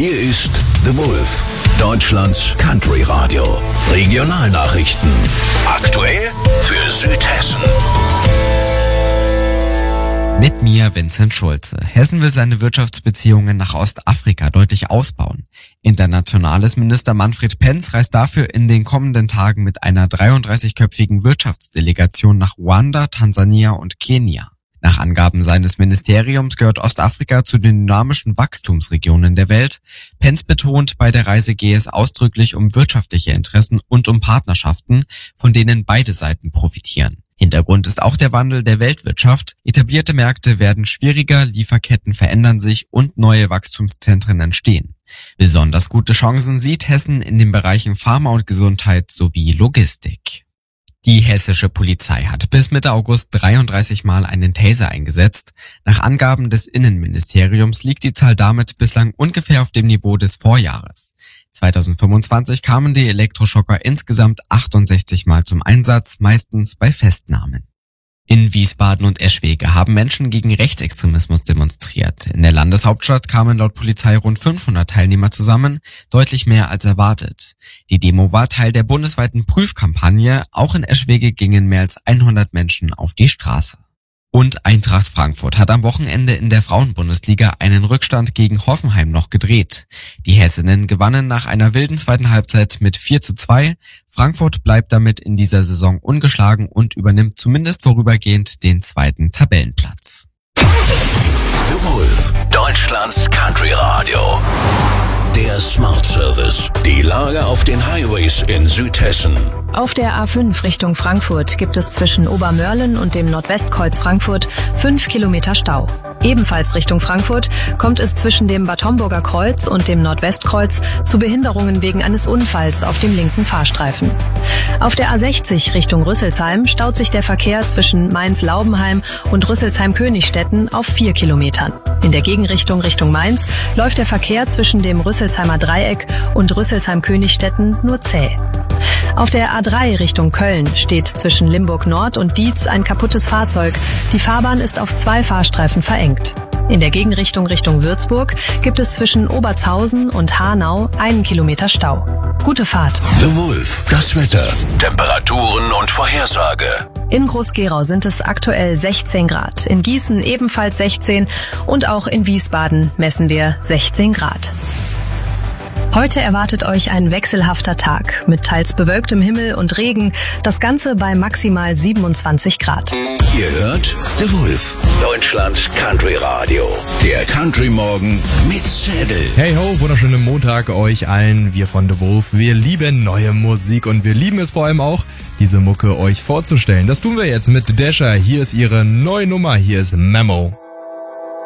Hier ist The Wolf, Deutschlands Country Radio. Regionalnachrichten. Aktuell für Südhessen. Mit mir Vincent Schulze. Hessen will seine Wirtschaftsbeziehungen nach Ostafrika deutlich ausbauen. Internationales Minister Manfred Penz reist dafür in den kommenden Tagen mit einer 33-köpfigen Wirtschaftsdelegation nach Ruanda, Tansania und Kenia. Nach Angaben seines Ministeriums gehört Ostafrika zu den dynamischen Wachstumsregionen der Welt. Penz betont, bei der Reise gehe es ausdrücklich um wirtschaftliche Interessen und um Partnerschaften, von denen beide Seiten profitieren. Hintergrund ist auch der Wandel der Weltwirtschaft. Etablierte Märkte werden schwieriger, Lieferketten verändern sich und neue Wachstumszentren entstehen. Besonders gute Chancen sieht Hessen in den Bereichen Pharma und Gesundheit sowie Logistik. Die hessische Polizei hat bis Mitte August 33 Mal einen Taser eingesetzt. Nach Angaben des Innenministeriums liegt die Zahl damit bislang ungefähr auf dem Niveau des Vorjahres. 2025 kamen die Elektroschocker insgesamt 68 Mal zum Einsatz, meistens bei Festnahmen. In Wiesbaden und Eschwege haben Menschen gegen Rechtsextremismus demonstriert. In der Landeshauptstadt kamen laut Polizei rund 500 Teilnehmer zusammen, deutlich mehr als erwartet. Die Demo war Teil der bundesweiten Prüfkampagne. Auch in Eschwege gingen mehr als 100 Menschen auf die Straße. Und Eintracht Frankfurt hat am Wochenende in der Frauenbundesliga einen Rückstand gegen Hoffenheim noch gedreht. Die Hessinnen gewannen nach einer wilden zweiten Halbzeit mit 4:2. Frankfurt bleibt damit in dieser Saison ungeschlagen und übernimmt zumindest vorübergehend den zweiten Tabellenplatz. The Wolf, Deutschlands Country Radio. Der Smart Service. Die Lage auf den Highways in Südhessen. Auf der A5 Richtung Frankfurt gibt es zwischen Obermörlen und dem Nordwestkreuz Frankfurt 5 Kilometer Stau. Ebenfalls Richtung Frankfurt kommt es zwischen dem Bad Homburger Kreuz und dem Nordwestkreuz zu Behinderungen wegen eines Unfalls auf dem linken Fahrstreifen. Auf der A60 Richtung Rüsselsheim staut sich der Verkehr zwischen Mainz-Laubenheim und Rüsselsheim-Königstetten auf 4 Kilometern. In der Gegenrichtung Richtung Mainz läuft der Verkehr zwischen dem Rüsselsheimer Dreieck und Rüsselsheim-Königstetten nur zäh. Auf der A3 Richtung Köln steht zwischen Limburg Nord und Dietz ein kaputtes Fahrzeug. Die Fahrbahn ist auf 2 Fahrstreifen verengt. In der Gegenrichtung Richtung Würzburg gibt es zwischen Obertshausen und Hanau 1 Kilometer Stau. Gute Fahrt. The Wolf, das Wetter, Temperaturen und Vorhersage. In Groß-Gerau sind es aktuell 16 Grad, in Gießen ebenfalls 16 und auch in Wiesbaden messen wir 16 Grad. Heute erwartet euch ein wechselhafter Tag mit teils bewölktem Himmel und Regen, das Ganze bei maximal 27 Grad. Ihr hört The Wolf, Deutschlands Country Radio. Der Country Morgen mit Zedel. Hey ho, wunderschönen Montag euch allen, wir von The Wolf. Wir lieben neue Musik und wir lieben es vor allem auch, diese Mucke euch vorzustellen. Das tun wir jetzt mit Dasher. Hier ist ihre neue Nummer, hier ist Memo.